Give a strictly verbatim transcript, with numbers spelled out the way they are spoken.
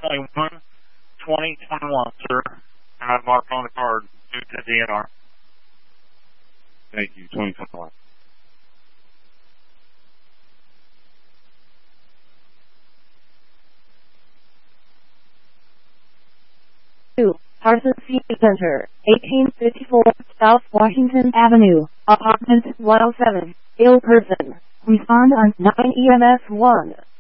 twenty-one, twenty twenty-one, sir. I have marked on the card due to D N R. Thank you, twenty twenty-one. Two, Parsons Civic Center, eighteen fifty-four South Washington Avenue, apartment one oh seven, ill person. Respond on nine E M S one.